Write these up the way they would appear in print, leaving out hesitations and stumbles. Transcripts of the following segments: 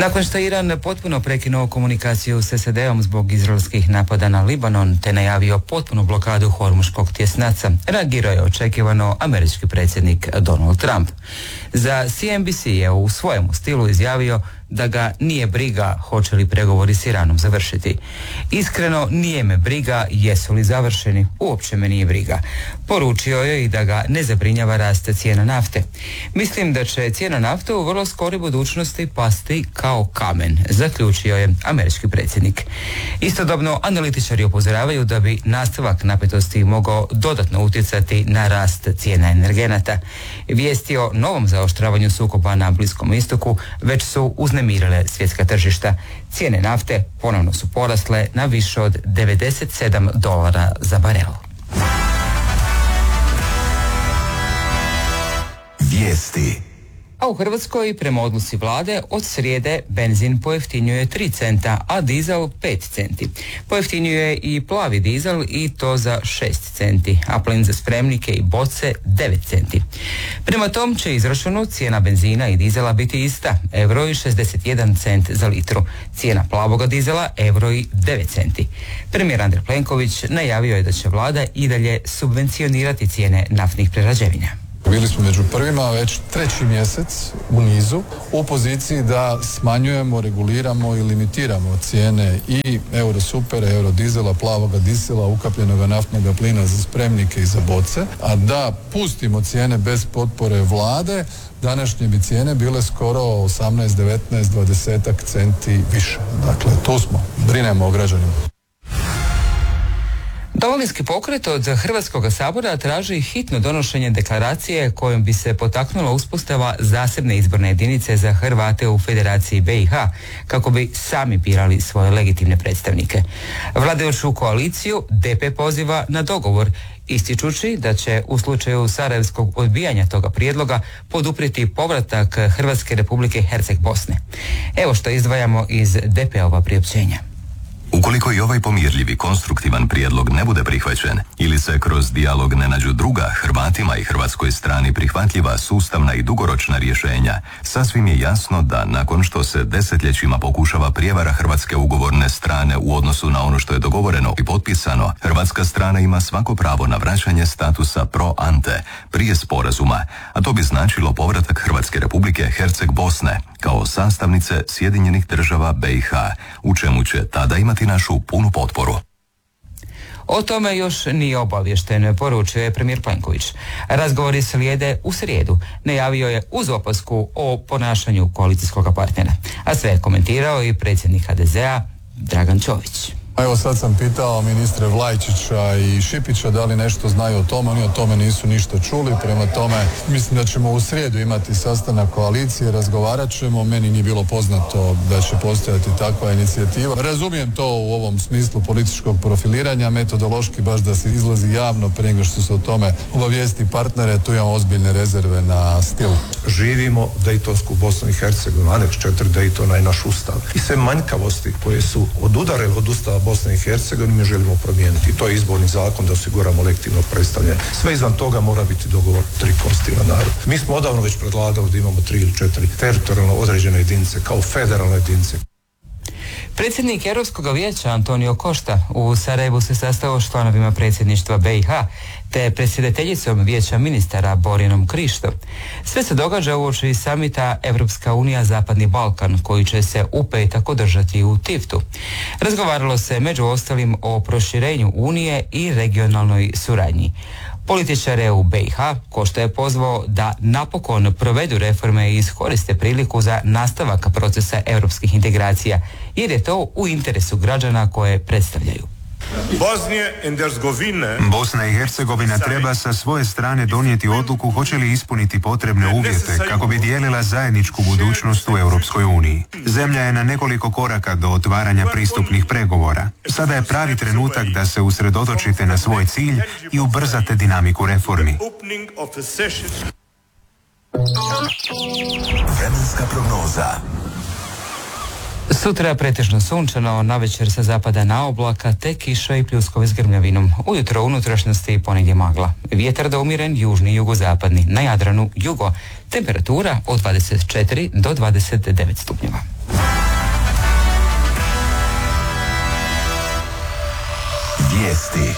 Nakon što je Iran potpuno prekinuo komunikaciju s SAD-om zbog izraelskih napada na Libanon te najavio potpunu blokadu Hormuškog tjesnaca, reagirao je očekivano američki predsjednik Donald Trump. Za CNBC je u svojemu stilu izjavio da ga nije briga hoće li pregovori s Iranom završiti. Iskreno, nije me briga jesu li završeni, uopće me nije briga. Poručio je i da ga ne zabrinjava rast cijena nafte. Mislim da će cijena nafte u vrlo skoroj budućnosti pasti kao kamen, zaključio je američki predsjednik. Istodobno, analitičari upozoravaju da bi nastavak napetosti mogao dodatno utjecati na rast cijena energenata. Vijesti o novom zaoštravanju sukoba na Bliskom istoku već su uznemirile svjetska tržišta. Cijene nafte ponovno su porasle na više od $97 za barel. Vijesti. A u Hrvatskoj prema odluci vlade od srijede benzin pojeftinjuje 3 centa, a dizel 5 centi. Pojeftinjuje i plavi dizel i to za 6 centi, a plin za spremnike i boce 9 centi. Prema tom će izračunu cijena benzina i dizela biti ista, €1,61 cent za litru. Cijena plavoga dizela €1,09 centi. Premijer Andrej Plenković najavio je da će vlada i dalje subvencionirati cijene naftnih prerađevina. Bili smo među prvima već 3. mjesec u nizu u poziciji da smanjujemo, reguliramo i limitiramo cijene i Eurosupera, Eurodizela, plavoga dizela, ukapljenoga naftnog plina za spremnike i za boce, a da pustimo cijene bez potpore vlade, današnje bi cijene bile skoro 18, 19, 20 centi više. Dakle, tu smo, brinemo o građanima. Domovinski pokret od Hrvatskog sabora traži hitno donošenje deklaracije kojom bi se potaknula uspostava zasebne izborne jedinice za Hrvate u Federaciji BiH kako bi sami birali svoje legitimne predstavnike. Vladajuću koaliciju DP poziva na dogovor, ističući da će u slučaju sarajevskog odbijanja toga prijedloga poduprijeti povratak Hrvatske Republike Herceg-Bosne. Evo što izdvajamo iz DP-ova priopćenja. Ukoliko i ovaj pomirljivi, konstruktivan prijedlog ne bude prihvaćen ili se kroz dijalog ne nađu druga Hrvatima i hrvatskoj strani prihvatljiva, sustavna i dugoročna rješenja, sasvim je jasno da nakon što se desetljećima pokušava prijevara hrvatske ugovorne strane u odnosu na ono što je dogovoreno i potpisano, hrvatska strana ima svako pravo na vraćanje statusa pro ante prije sporazuma, a to bi značilo povratak Hrvatske Republike Herceg-Bosne kao sastavnice Sjedinjenih Država BiH, u čemu će tada imati našu punu potporu. O tome još nije obavješten, poručio je premijer Plenković. Razgovori slijede u srijedu. Najavio je uz opasku o ponašanju koalicijskog partnera. A sve je komentirao i predsjednik HDZ-a Dragan Čović. Evo sad sam pitao ministre Vlajčića i Šipića da li nešto znaju o tome, oni o tome nisu ništa čuli, prema tome mislim da ćemo u srijedu imati sastanak koalicije, razgovarat ćemo, meni nije bilo poznato da će postojati takva inicijativa. Razumijem to u ovom smislu političkog profiliranja, metodološki baš da se izlazi javno prije nego što se o tome obavijesti partnere, tu imamo ozbiljne rezerve na stilu. Živimo Dejtonsku Bosnu i Hercegovinu, aneks 4 Dejtona i naš ustav. I sve manjkavosti koje su odudarele od ustava Bosne i Hercegovine mi želimo promijeniti. To je izborni zakon da osiguramo legitimno predstavljanje. Sve izvan toga mora biti dogovor 3 konstitutivna naroda. Mi smo odavno već predlagali da imamo 3 ili 4 teritorijalno određene jedinice kao federalne jedinice. Predsjednik Europskog vijeća Antonio Costa u Sarajevu se sastao s članovima predsjedništva BiH te predsjedateljicom vijeća ministara Borinom Krišto. Sve se događa uoči samita Europska unija Zapadni Balkan koji će se u petak održati u Tiftu. Razgovaralo se među ostalim o proširenju Unije i regionalnoj suradnji. Političare u BiH Košta je pozvao da napokon provedu reforme i iskoriste priliku za nastavak procesa europskih integracija, jer je to u interesu građana koje predstavljaju. Bosna i Hercegovina treba sa svoje strane donijeti odluku hoće li ispuniti potrebne uvjete kako bi dijelila zajedničku budućnost u Europskoj uniji. Zemlja je na nekoliko koraka do otvaranja pristupnih pregovora. Sada je pravi trenutak da se usredotočite na svoj cilj i ubrzate dinamiku reformi. Vremenska prognoza. Sutra pretežno sunčano, navečer sa zapada na oblaka te kiša i pljuskove s grmljavinom. Ujutro u unutrašnjosti ponegdje magla. Vjetar da umiren južni i jugozapadni. Na Jadranu jugo. Temperatura od 24 do 29 stupnjeva. Vijesti.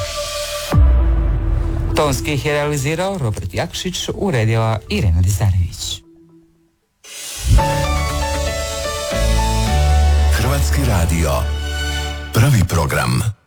Tonski ih je realizirao Robert Jakšić, uredila Irena Dizarević. Hrvatski radio. Prvi program.